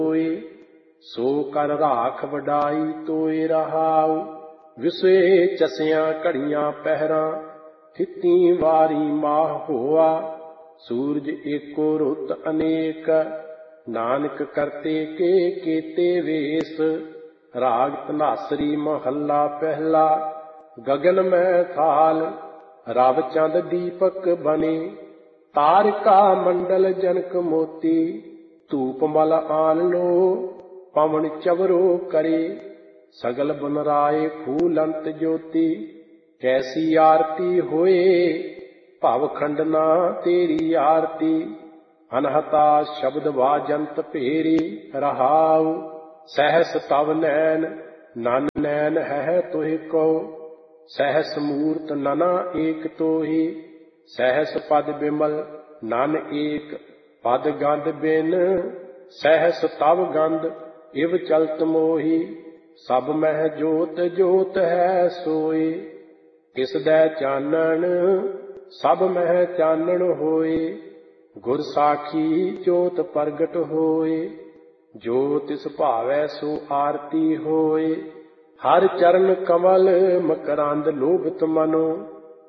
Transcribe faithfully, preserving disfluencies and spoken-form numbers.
ਹੋਏ। ਸੋ ਕਰ ਰਾਖ ਵਡਾਈ ਤੋਏ ਰਹਾਉ। ਵਿਸਵੇ ਚਸਿਆਂ ਘੜੀਆਂ ਪਹਿਰਾਂ, ਥਿੱਤੀ ਵਾਰੀ ਮਾਹ ਹੋਆ। ਸੂਰਜ ਏਕੋ ਰੁੱਤ ਅਨੇਕ, ਨਾਨਕ ਕਰਤੇ ਕੇ ਕੀਤੇ ਵੇਸ। ਰਾਗ ਧਨਾਸਰੀ ਮਹੱਲਾ ਪਹਿਲਾ। ਗਗਨ ਮੈਂ ਥਾਲ ਰਵ ਚੰਦ ਦੀਪਕ ਬਨੇ, ਤਾਰਿਕਾ ਮੰਡਲ ਜਨਕ ਮੋਤੀ। ਧੂਪ ਮਲ ਆਨ ਲੋ ਪਵਨ ਚਵਰੋ ਕਰੇ, ਸਗਲ ਬਨਰਾਏ ਫੂਲੰਤ ਜੋਤੀ। ਕੈਸੀ ਆਰਤੀ ਹੋਏ ਭਵ ਖੰਡਨਾ ਤੇਰੀ ਆਰਤੀ। ਅਨਹਤਾ ਸ਼ਬਦ ਵਾਜੰਤ ਭੇਰੀ ਰਹਾਉ। ਸਹਿਸ ਤਵ ਨੈਣ ਨਨ ਨੈਣ ਹੈ ਤੋਹਿ ਕੋ, ਸਹਿਸ ਮੂਰਤ ਨਨਾ ਏਕ ਤੋਹੀ। ਸਹਿਸ ਪਦ ਬਿਮਲ ਨਨ ਏਕ ਪਦ ਗੰਧ ਬਿਨ, ਸਹਿਸ ਤਵ ਗੰਧ ਇਵ ਚਲਤ ਮੋਹੀ। ਸਭ ਮਹਿ ਜੋਤ ਜੋਤ ਹੈ ਸੋਈ, ਤਿਸ ਦੈ ਚਾਨਣ ਸਭ ਮਹਿ ਚਾਨਣ ਹੋਏ। ਗੁਰ ਸਾਖੀ ਜੋਤ ਪ੍ਰਗਟ ਹੋਏ, ਜੋ ਤਿਸ ਭਾਵੈ ਸੋ ਆਰਤੀ ਹੋਏ। ਹਰ ਚਰਨ ਕਮਲ ਮਕਰੰਦ ਲੋਭਿਤ ਮਨੋ,